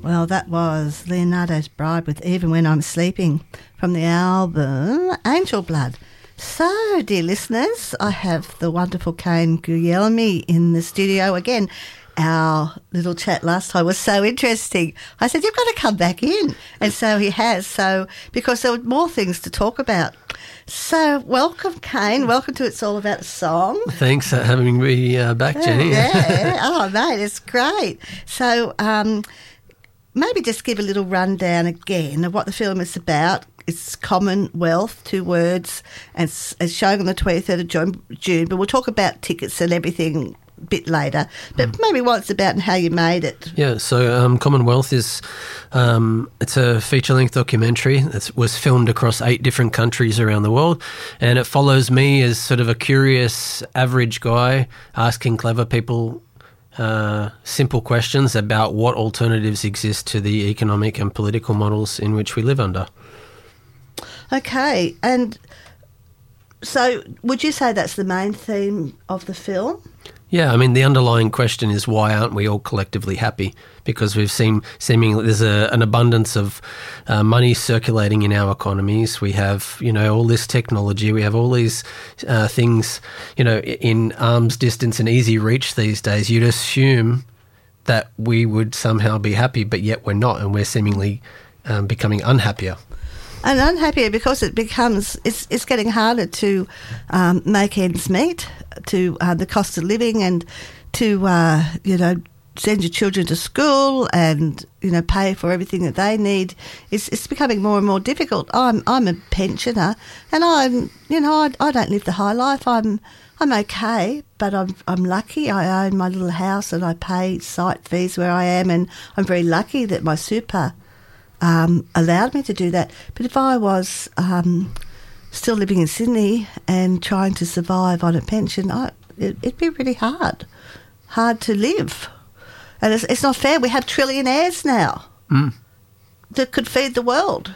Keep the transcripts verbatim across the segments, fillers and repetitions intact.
Well, that was Leonardo's Bride with Even When I'm Sleeping from the album Angel Blood. So, dear listeners, I have the wonderful Kane Guglielmi in the studio again. Our little chat last time was so interesting. I said, you've got to come back in. And so he has, So because there were more things to talk about. So, welcome, Kane. Welcome to It's All About a Song. Thanks for having me uh, back, Jenny. Yeah. Oh, mate, it's great. So, um... maybe just give a little rundown again of what the film is about. It's Commonwealth, two words, and it's, it's showing on the twenty-third of June, but we'll talk about tickets and everything a bit later. But mm. maybe what it's about and how you made it. Yeah, so um, Commonwealth is um, it's a feature-length documentary that was filmed across eight different countries around the world, and it follows me as sort of a curious, average guy asking clever people Uh, simple questions about what alternatives exist to the economic and political models in which we live under. Okay, and so would you say that's the main theme of the film? Yeah, I mean, the underlying question is why aren't we all collectively happy? Because we've seen seemingly there's a, an abundance of uh, money circulating in our economies. We have, you know, all this technology. We have all these uh, things, you know, in arm's distance and easy reach these days. You'd assume that we would somehow be happy, but yet we're not, and we're seemingly um, becoming unhappier. And unhappier because it becomes, it's it's getting harder to um, make ends meet, to uh, the cost of living, and to, uh, you know, send your children to school and, you know, pay for everything that they need. It's it's becoming more and more difficult. I'm I'm a pensioner, and I'm, you know, I, I don't live the high life. I'm I'm okay, but I'm I'm lucky. I own my little house and I pay site fees where I am, and I'm very lucky that my super Um, allowed me to do that. But if I was um, still living in Sydney and trying to survive on a pension, I, it, it'd be really hard, hard to live. And it's, it's not fair. We have trillionaires now mm. that could feed the world.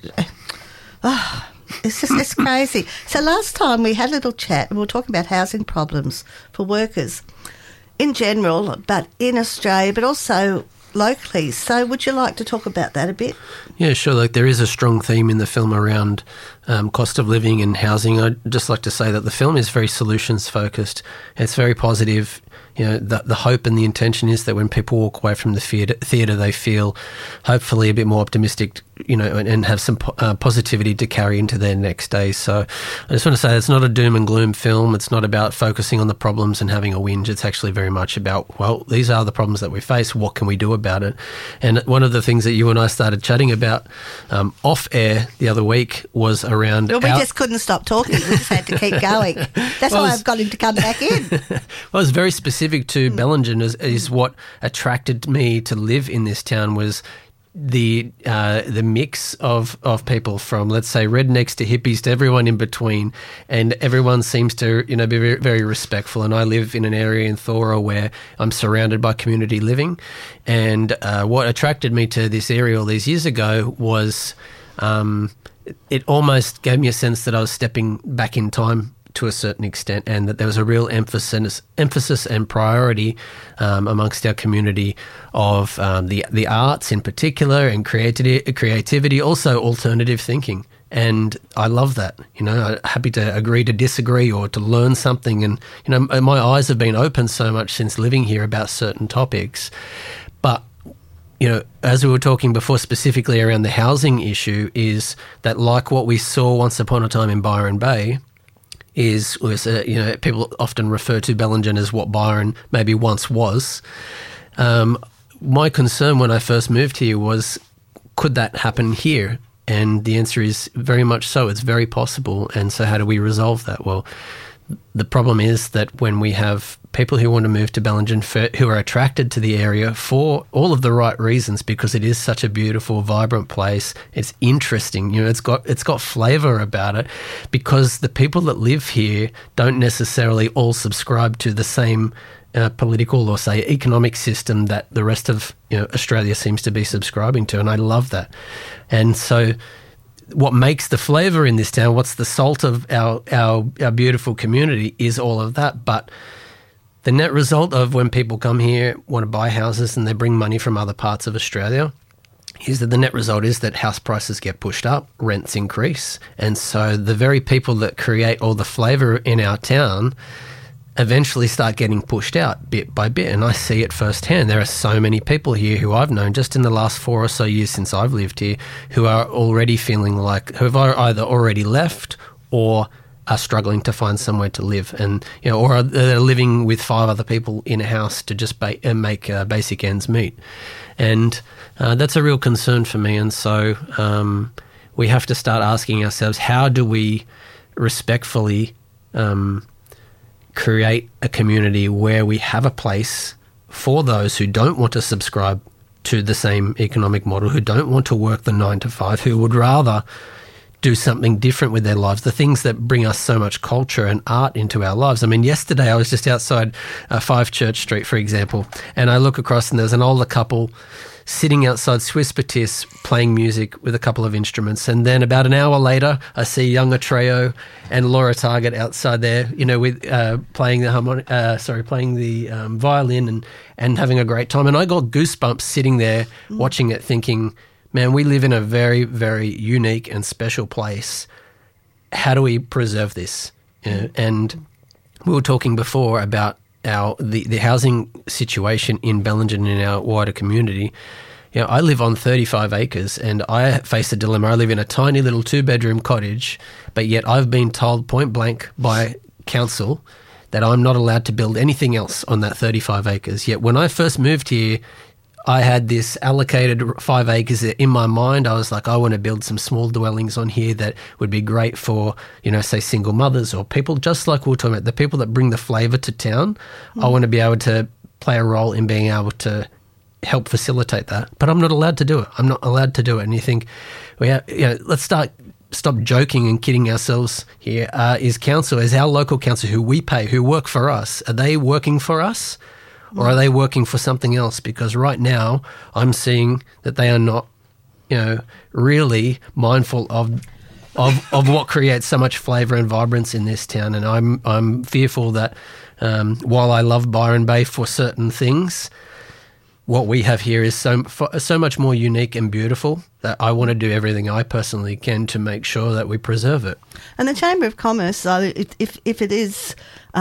Oh, it's just it's crazy. So last time we had a little chat and we were talking about housing problems for workers in general, but in Australia, but also locally. So would you like to talk about that a bit? Yeah, sure. Like, there is a strong theme in the film around um, cost of living and housing. I'd just like to say that the film is very solutions focused. It's very positive. You know, the, the hope and the intention is that when people walk away from the theatre, theatre they feel hopefully a bit more optimistic, you know, and, and have some uh, positivity to carry into their next day. So I just want to say it's not a doom and gloom film. It's not about focusing on the problems and having a whinge. It's actually very much about, well, these are the problems that we face. What can we do about it? And one of the things that you and I started chatting about um, off air the other week was around... Well, we our- just couldn't stop talking. We just had to keep going. That's well, why I've got him to come back in. Well, it's very specific to Bellingen is, is what attracted me to live in this town was the uh, the mix of, of people from, let's say, rednecks to hippies to everyone in between, and everyone seems to, you know, be very, very respectful. And I live in an area in Thora where I'm surrounded by community living, and uh, what attracted me to this area all these years ago was um, it almost gave me a sense that I was stepping back in time to a certain extent, and that there was a real emphasis emphasis and priority um, amongst our community of um, the the arts in particular, and creativity, creativity, also alternative thinking. And I love that. You know, I'm happy to agree to disagree or to learn something. And, you know, my eyes have been opened so much since living here about certain topics. But, you know, as we were talking before, specifically around the housing issue, is that like what we saw once upon a time in Byron Bay, is, was, uh, you know, people often refer to Bellingen as what Byron maybe once was. Um, my concern when I first moved here was, could that happen here? And the answer is very much so. It's very possible. And so how do we resolve that? Well, the problem is that when we have people who want to move to Bellingen for, who are attracted to the area for all of the right reasons, because it is such a beautiful, vibrant place. It's interesting. You know, it's got it's got flavour about it, because the people that live here don't necessarily all subscribe to the same uh, political or, say, economic system that the rest of, you know, Australia seems to be subscribing to. And I love that. And so what makes the flavour in this town, what's the salt of our, our, our beautiful community, is all of that. But the net result of when people come here, want to buy houses and they bring money from other parts of Australia, is that the net result is that house prices get pushed up, rents increase. And so the very people that create all the flavour in our town eventually start getting pushed out bit by bit. And I see it firsthand. There are so many people here who I've known just in the last four or so years since I've lived here who are already feeling like, who have either already left or are struggling to find somewhere to live, and you know, or they're living with five other people in a house to just ba- make uh, basic ends meet, and uh, that's a real concern for me. And so um, we have to start asking ourselves, how do we respectfully um, create a community where we have a place for those who don't want to subscribe to the same economic model, who don't want to work the nine to five, who would rather do something different with their lives, the things that bring us so much culture and art into our lives. I mean, yesterday I was just outside uh, Five Church Street, for example, and I look across and there's an older couple sitting outside Swiss Batiste playing music with a couple of instruments. And then about an hour later, I see Young Atreo and Laura Target outside there, you know, with uh, playing the harmonic, uh, sorry, playing the um, violin and, and having a great time. And I got goosebumps sitting there mm. watching it, thinking, man, we live in a very, very unique and special place. How do we preserve this? You know, and we were talking before about our the, the housing situation in Bellingen in our wider community. You know, I live on thirty-five acres and I face a dilemma. I live in a tiny little two-bedroom cottage, but yet I've been told point blank by council that I'm not allowed to build anything else on that thirty-five acres. Yet when I first moved here, I had this allocated five acres in my mind. I was like, I want to build some small dwellings on here that would be great for, you know, say single mothers or people just like we were talking about, the people that bring the flavour to town. Mm. I want to be able to play a role in being able to help facilitate that. But I'm not allowed to do it. I'm not allowed to do it. And you think, well, yeah, you know, let's start stop joking and kidding ourselves here. Uh, is council, is our local council who we pay, who work for us, are they working for us? Or are they working for something else? Because right now I'm seeing that they are not, you know, really mindful of of of what creates so much flavour and vibrance in this town. And I'm I'm fearful that um, while I love Byron Bay for certain things, what we have here is so so much more unique and beautiful that I want to do everything I personally can to make sure that we preserve it. And the Chamber of Commerce, so it, if if it is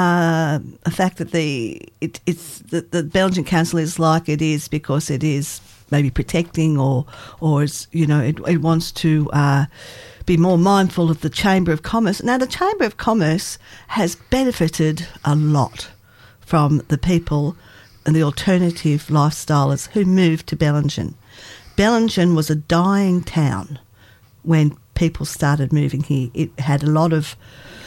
uh, a fact that the it, it's the, the Bellingen Council is like it is because it is maybe protecting or or is, you know, it, it wants to uh, be more mindful of the Chamber of Commerce. Now, the Chamber of Commerce has benefited a lot from the people and the alternative lifestylers who moved to Bellingen. Bellingen was a dying town when people started moving here. It had a lot of,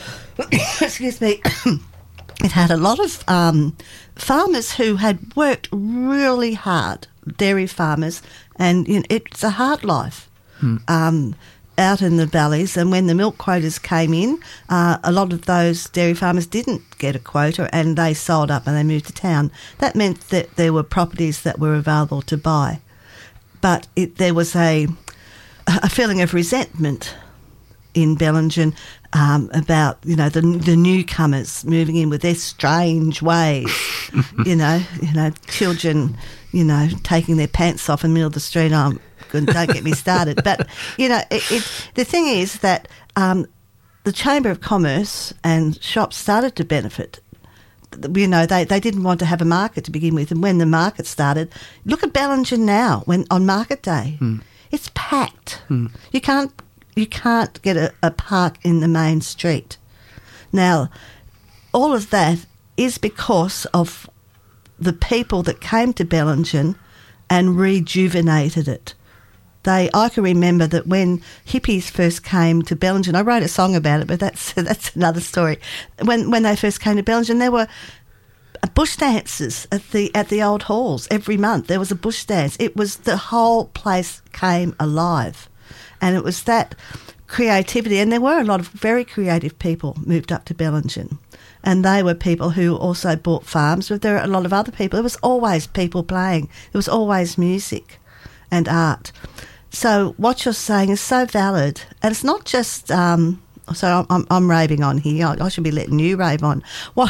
excuse me, it had a lot of um, farmers who had worked really hard, dairy farmers, and you know, it's a hard life. Hmm. Um, out in the valleys, and when the milk quotas came in, uh, a lot of those dairy farmers didn't get a quota and they sold up and they moved to town. That meant that there were properties that were available to buy. But it, there was a, a feeling of resentment in Bellingen um, about, you know, the the newcomers moving in with their strange ways, you know, you know, children, you know, taking their pants off in the middle of the street. Um, don't get me started. But, you know, it, it, the thing is that um, the Chamber of Commerce and shops started to benefit. You know, they, they didn't want to have a market to begin with. And when the market started, look at Bellingen now when on market day. Hmm. It's packed. Hmm. You can't you can't get a, a park in the main street. Now, all of that is because of the people that came to Bellingen and rejuvenated it. They, I can remember that when hippies first came to Bellingen, I wrote a song about it, but that's that's another story. When when they first came to Bellingen, there were bush dances at the at the old halls every month. There was a bush dance. It was the whole place came alive, and it was that creativity. And there were a lot of very creative people moved up to Bellingen, and they were people who also bought farms. But there were a lot of other people. There was always people playing. There was always music and art. So what you're saying is so valid, and it's not just. Um, so I'm, I'm, I'm raving on here. I, I should be letting you rave on. What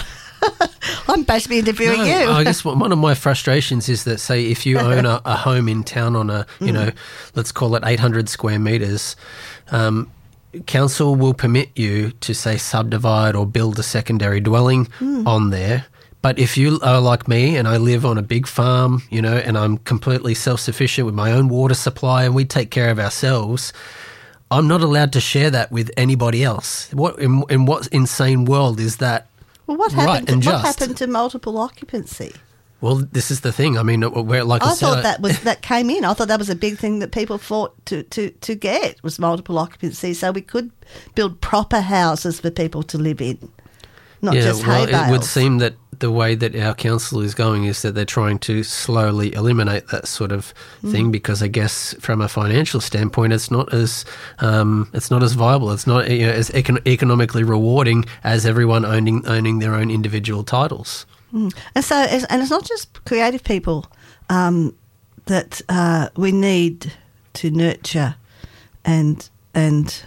I'm basically interviewing No, you. I guess one of my frustrations is that, say, if you own a, a home in town on a, you mm. know, let's call it eight hundred square metres, um, council will permit you to, say, subdivide or build a secondary dwelling mm. on there. But if you are like me and I live on a big farm, you know, and I'm completely self-sufficient with my own water supply and we take care of ourselves, I'm not allowed to share that with anybody else. What in, in what insane world is that? Well, what right happened? To, and what just? happened to multiple occupancy? Well, this is the thing. I mean, where like I, I said, thought that was that came in. I thought that was a big thing that people fought to, to, to get was multiple occupancy, so we could build proper houses for people to live in, not yeah, just well, hay bales. It would seem that the way that our council is going is that they're trying to slowly eliminate that sort of thing mm. because I guess from a financial standpoint, it's not as um, it's not as viable. It's not you know, as econ- economically rewarding as everyone owning owning their own individual titles. Mm. And so, and it's not just creative people um, that uh, we need to nurture and and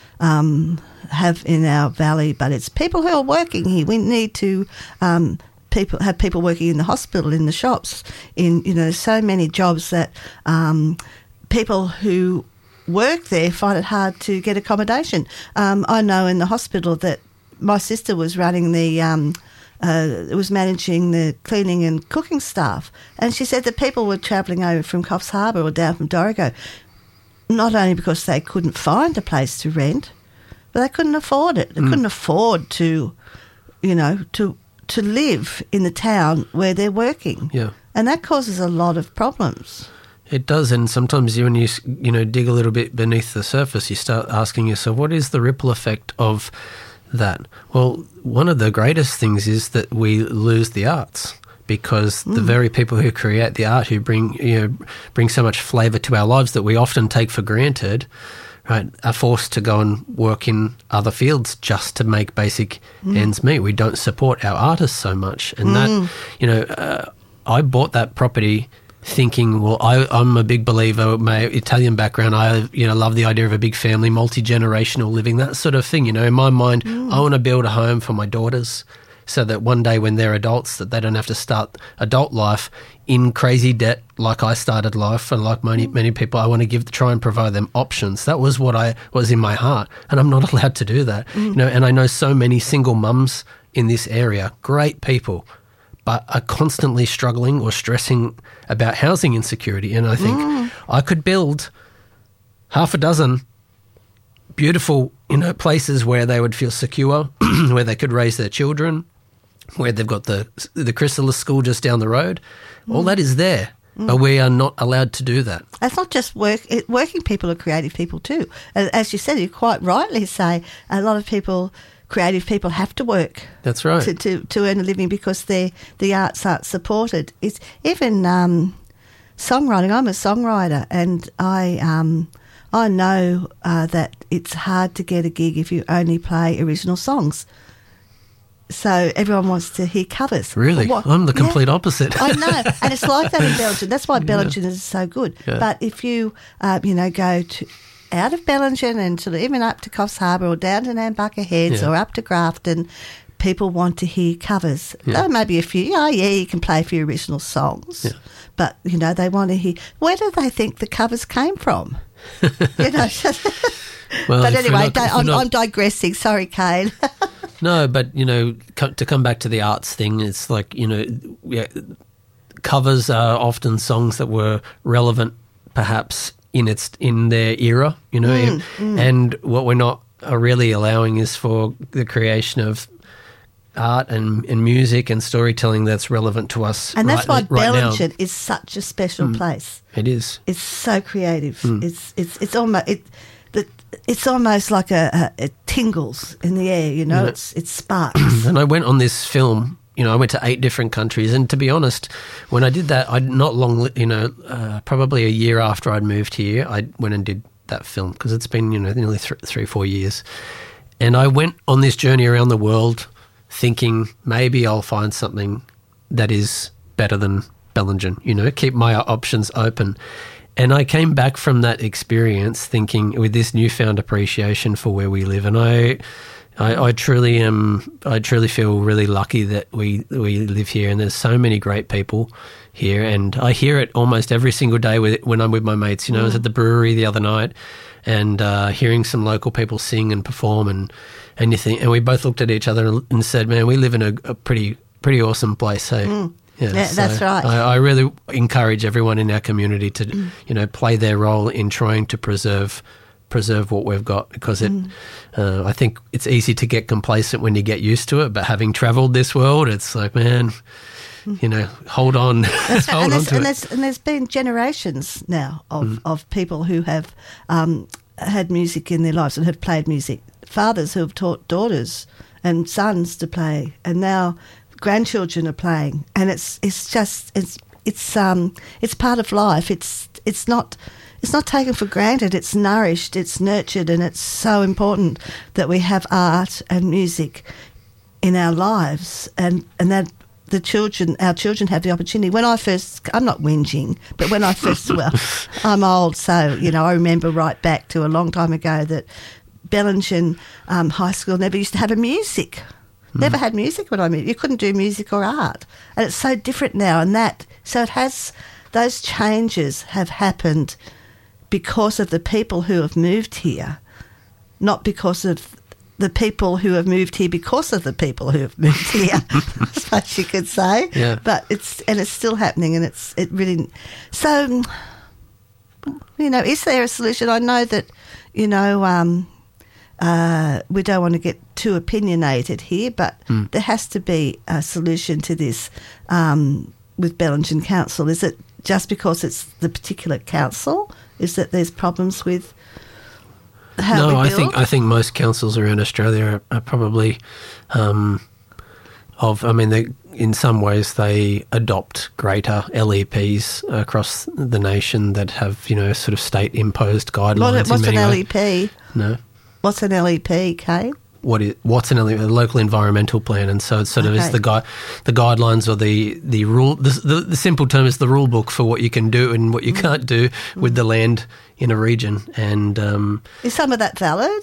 um, have in our valley, but it's people who are working here. We need to um, people have people working in the hospital, in the shops, in you know so many jobs that um, people who work there find it hard to get accommodation. Um, I know in the hospital that my sister was running the. Um, Uh, it was managing the cleaning and cooking staff. And she said that people were travelling over from Coffs Harbour or down from Dorrigo, not only because they couldn't find a place to rent, but they couldn't afford it. They mm. couldn't afford to, you know, to to live in the town where they're working. Yeah. And that causes a lot of problems. It does, and sometimes when you you know dig a little bit beneath the surface, you start asking yourself, what is the ripple effect of that? Well, one of the greatest things is that we lose the arts because mm. the very people who create the art, who bring you know bring so much flavour to our lives that we often take for granted, right, are forced to go and work in other fields just to make basic mm. ends meet. We don't support our artists so much, and mm. that you know, uh, I bought that property thinking, well, I, I'm a big believer. My Italian background, I you know love the idea of a big family, multi-generational living, that sort of thing. You know, in my mind, mm. I want to build a home for my daughters, so that one day when they're adults, that they don't have to start adult life in crazy debt like I started life, and like many many people. I want to give try and provide them options. That was what I was in my heart, and I'm not allowed to do that. Mm. You know, and I know so many single mums in this area, great people, but are constantly struggling or stressing about housing insecurity. And I think mm. I could build half a dozen beautiful, you know, places where they would feel secure, where they could raise their children, where they've got the the Chrysalis School just down the road. Mm. All that is there, mm. but we are not allowed to do that. It's not just work. It, working people are creative people too. As you said, you quite rightly say, a lot of people... creative people have to work. That's right. To, to, to earn a living because the the arts aren't supported. It's even um, songwriting. I'm a songwriter, and I um, I know uh, that it's hard to get a gig if you only play original songs. So everyone wants to hear covers. Really? What, I'm the complete yeah, opposite. I know, and it's like that in Bellingen. That's why Bellingen yeah. is so good. Yeah. But if you uh, you know go to out of Bellingen and sort of even up to Coffs Harbour or down to Nambucca Heads yeah. or up to Grafton, people want to hear covers. Yeah. Oh, maybe a few. Oh, yeah, you can play a few original songs. Yeah. But, you know, they want to hear... Where do they think the covers came from? you know. Well, but anyway, not, I'm, not, I'm digressing. Sorry, Kane. No, but, you know, co- to come back to the arts thing, it's like, you know, yeah, covers are often songs that were relevant perhaps in its in their era, you know, mm, mm. and what we're not are really allowing is for the creation of art and, and music and storytelling that's relevant to us. And that's right, why right Bellingen now. is such a special mm. place. It is. It's so creative. Mm. It's it's it's almost it, the, it's almost like a, a it tingles in the air. You know, yeah. it's it sparks. And I went on this film. You know, I went to eight different countries, and to be honest, when I did that, I not long, you know, uh, probably a year after I'd moved here, I went and did that film because it's been, you know, nearly th- three, four years, and I went on this journey around the world, thinking maybe I'll find something that is better than Bellingen. You know, keep my options open, and I came back from that experience thinking with this newfound appreciation for where we live, and I. I, I truly am. I truly feel really lucky that we we live here, and there's so many great people here, and I hear it almost every single day with, when I'm with my mates. You know, mm. I was at the brewery the other night, and uh, hearing some local people sing and perform, and and you think, and we both looked at each other and, and said, "Man, we live in a, a pretty pretty awesome place." So. Mm. Yeah, yeah so that's right. I, I really encourage everyone in our community to, mm. you know, play their role in trying to preserve preserve what we've got, because it. Mm. Uh, I think it's easy to get complacent when you get used to it, but having travelled this world, it's like, man, you know, hold on, That's right. hold and on to and it. There's, and there's been generations now of, Mm. of people who have um, had music in their lives and have played music. Fathers who have taught daughters and sons to play, and now grandchildren are playing, and it's it's just it's it's um it's part of life. It's it's not. It's not taken for granted. It's nourished, it's nurtured, and it's so important that we have art and music in our lives, and, and that the children, our children have the opportunity. When I first, I'm not whinging, but when I first, well, I'm old, so, you know, I remember right back to a long time ago that Bellingen um, High School never used to have a music. Mm. Never had music when I moved. You couldn't do music or art. And it's so different now, and that, so it has, those changes have happened because of the people who have moved here, not because of the people who have moved here because of the people who have moved here, I suppose you could say. Yeah. But it's, and it's still happening, and it's, it really, so, you know, is there a solution? I know that, you know, um, uh, we don't want to get too opinionated here, but mm. there has to be a solution to this um, with Bellingen Council. Is it just because it's the particular council? Is that there's problems with how no, we build? I think I think most councils around Australia are, are probably um, of. I mean, they, in some ways they adopt greater L E Ps across the nation that have, you know, sort of state imposed guidelines. What, what's in many an L E ways. P? No. What's an L E P, Kay? What is what's an L E P? A local environmental plan, and so it sort of Okay. is the gui- the guidelines or the the rule. The, the, the simple term is the rule book for what you can do and what you mm. can't do mm. with the land in a region. And um, is some of that valid?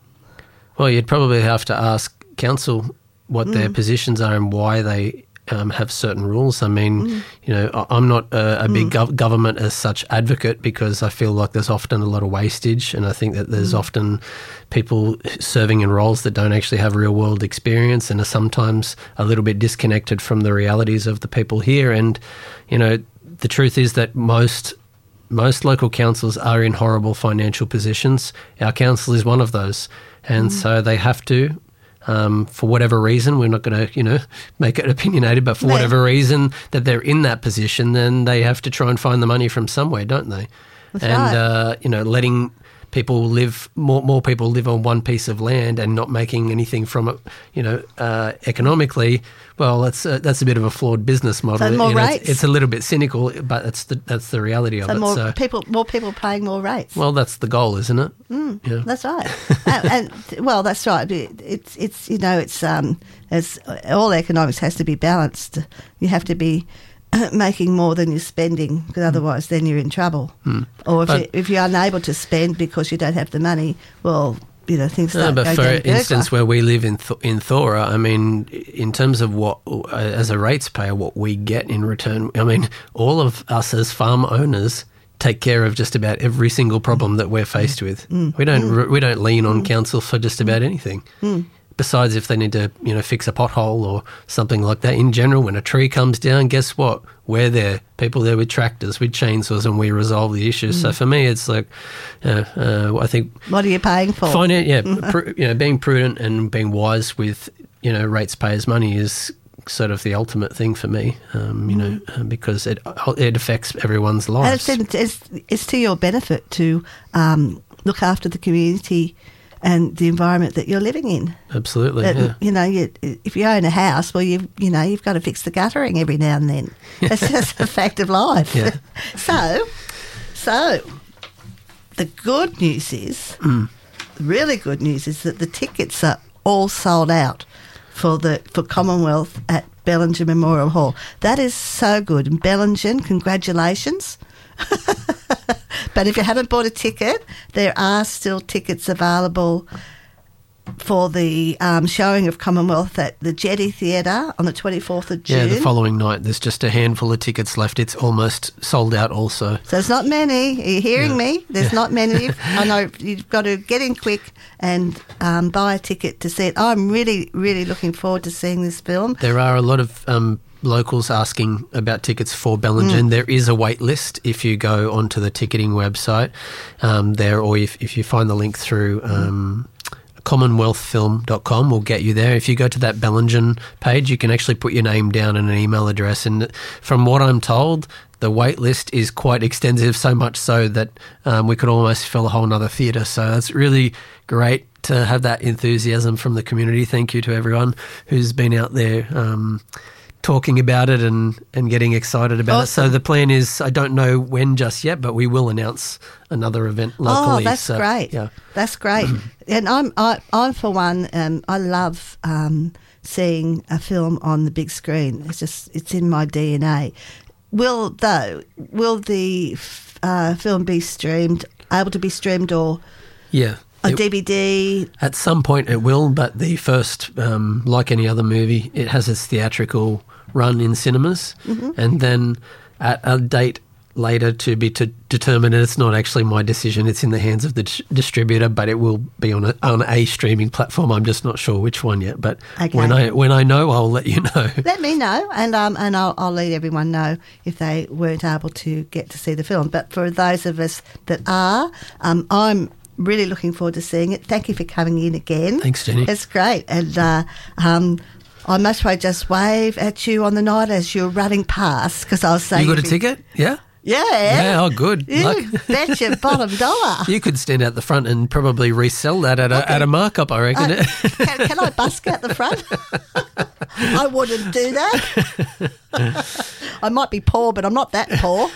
Well, you'd probably have to ask council what mm. their positions are and why they um, have certain rules. I mean, mm. you know, I- I'm not a, a big mm. gov- government as such advocate, because I feel like there's often a lot of wastage, and I think that there's mm. often people serving in roles that don't actually have real world experience and are sometimes a little bit disconnected from the realities of the people here. And, you know, the truth is that most most local councils are in horrible financial positions. Our council is one of those, and mm. so they have to. Um, for whatever reason, we're not going to, you know, make it opinionated, but for Yeah. whatever reason that they're in that position, then they have to try and find the money from somewhere, don't they? That's and, right. uh, you know, letting people live, more more people live on one piece of land and not making anything from it, you know, uh, economically, well, that's uh, that's a bit of a flawed business model. So more You know, rates. It's, it's a little bit cynical, but that's the that's the reality of So it. more so, people, more people paying more rates. well, that's the goal, isn't it? Mm, Yeah. That's right. and, and well, that's right. It, it's it's you know it's um as all economics has to be balanced. You have to be making more than you're spending, because otherwise then you're in trouble. Mm. Or if But- you, if you're unable to spend because you don't have the money, well, you know things No, start but going for down instance, where we live in Th- in Thora, I mean, in terms of what, uh, as a rates payer, what we get in return, I mean, all of us as farm owners take care of just about every single problem that we're faced with. Mm. We don't mm. we don't lean on mm. council for just about anything. Mm. Besides, if they need to, you know, fix a pothole or something like that. In general, when a tree comes down, guess what? We're there. People there with tractors, with chainsaws, and we resolve the issues. Mm. So for me, it's like, uh, uh, I think. What are you paying for? Finan- yeah, pr- you know, being prudent and being wise with, you know, rates payers' money is sort of the ultimate thing for me. Um, you mm. know, uh, because it it affects everyone's lives. And it's, it's, it's to your benefit to um, look after the community and the environment that you're living in. Absolutely, But, yeah. You know, you, if you own a house, well, you you know, you've got to fix the guttering every now and then. That's just a fact of life. Yeah. so, so the good news is, Mm. the really good news is that the tickets are all sold out for the for Commonwealth at Bellingen Memorial Hall. That is so good. And Bellingen, congratulations. But if you haven't bought a ticket, there are still tickets available. for the um, showing of Commonwealth at the Jetty Theatre on the twenty-fourth of June. Yeah, the following night. There's just a handful of tickets left. It's almost sold out also. So there's not many. Are you hearing Yeah. me? There's Yeah. not many. I know you've got to get in quick and um, buy a ticket to see it. I'm really, really looking forward to seeing this film. There are a lot of um, locals asking about tickets for Bellingen. Mm. There is a wait list if you go onto the ticketing website um, there, or if, if you find the link through um, commonwealth film dot com will get you there. If you go to that Bellingen page, you can actually put your name down and an email address. And from what I'm told, the wait list is quite extensive, so much so that um, we could almost fill a whole nother theatre. So that's really great to have that enthusiasm from the community. Thank you to everyone who's been out there um, talking about it and, and getting excited about Awesome. it. So the plan is, I don't know when just yet, but we will announce another event locally. Oh, that's So, great. Yeah. That's great. And I'm, I, I'm for one, um, I love um, seeing a film on the big screen. It's just, it's in my D N A. Will, though, will the uh, film be streamed, able to be streamed or Yeah. a It- D V D? At some point it will, but the first, um, like any other movie, it has its theatrical run in cinemas, Mm-hmm. and then at a date later to be to determined. And it's not actually my decision; it's in the hands of the dis- distributor. But it will be on a on a streaming platform. I'm just not sure which one yet. But Okay. when I when I know, I'll let you know. Let me know, and um, and I'll, I'll let everyone know if they weren't able to get to see the film. But for those of us that are, um, I'm really looking forward to seeing it. Thank you for coming in again. Thanks, Jenny. It's great, and uh, um, I must probably just wave at you on the night as you're running past because I was saying You got a if you- ticket? Yeah. Yeah. Yeah. Oh, good. You Luck. bet your bottom dollar. You could stand out the front and probably resell that at a Okay. at a markup. I reckon. Uh, can, can I busk out the front? I wouldn't do that. I might be poor, but I'm not that poor.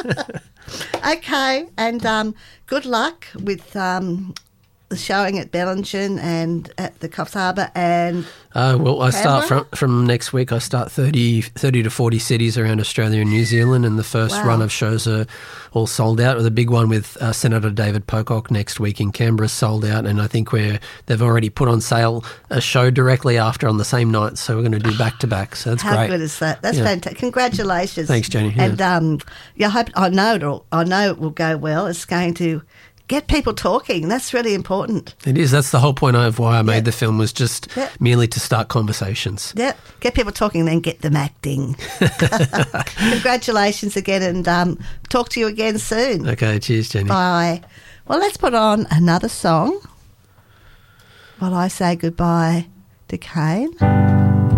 Okay, and um, good luck with um, the showing at Bellingen and at the Coffs Harbour and Uh, well, I start Canberra? from from next week. I start thirty, thirty to forty cities around Australia and New Zealand, and the first Wow. run of shows are all sold out. The big one with uh, Senator David Pocock next week in Canberra is sold out, and I think we're they've already put on sale a show directly after on the same night. So we're going to do back to back. So that's how great. good is that? That's Yeah. fantastic. Congratulations. Thanks, Jenny. Yeah. And um, yeah, I hope I know it'll. I know it will go well. It's going to get people talking. That's really important. It is. That's the whole point of why I made Yeah. the film, was just Yeah. merely to start conversations. Yeah, get people talking, then get them acting. Congratulations again, and um, talk to you again soon. Okay. Cheers, Jenny. Bye. Well, let's put on another song while I say goodbye to Kane.